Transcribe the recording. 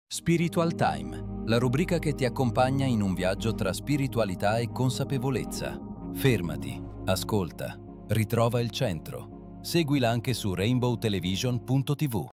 Spiritual Time, la rubrica che ti accompagna in un viaggio tra spiritualità e consapevolezza. Fermati, ascolta, ritrova il centro. Seguila anche su rainbowtelevision.tv.